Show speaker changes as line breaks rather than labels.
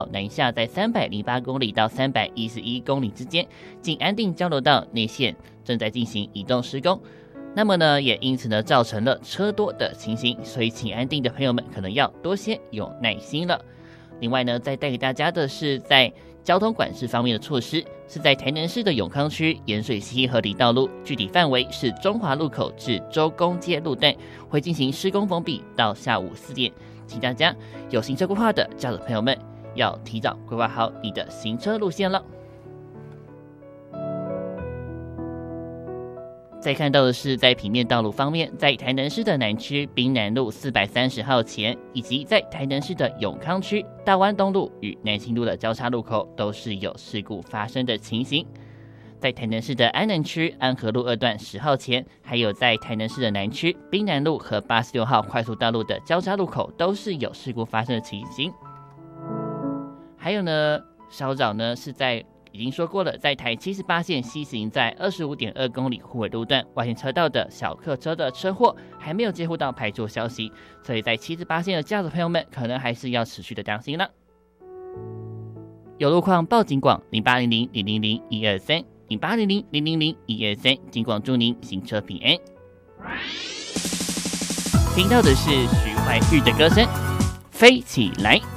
南下在308公里到311公里之间，近安定交流道内线正在进行移动施工。那么呢，也因此呢，造成了车多的情形，所以请安定的朋友们可能要多些有耐心了。另外呢，再带给大家的是在交通管制方面的措施，是在台南市的永康区盐水溪河堤道路，具体范围是中华路口至周公街路段，会进行施工封闭到下午4点，请大家有行车规划的家长朋友们要提早规划好你的行车路线了。再看到的是在平面道路方面，在台南市的南区滨南路430号前，以及在台南市的永康区大湾东路与南清路的交叉路口，都是有事故发生的情形。在台南市的安南区安和路2段10号前，还有在台南市的南区滨南路和86号快速道路的交叉路口，都是有事故发生的情形。还有呢，稍早呢是在已经说过了，在台78线西行在25.2公里虎尾路段外线车道的小客车的车祸还没有接获到排除消息，所以在78线的驾驶朋友们可能还是要持续的当心了。有路况报警广0800-000-123 0800-000-123，警广祝您行车平安。听到的是徐怀钰的歌声《飞起来》。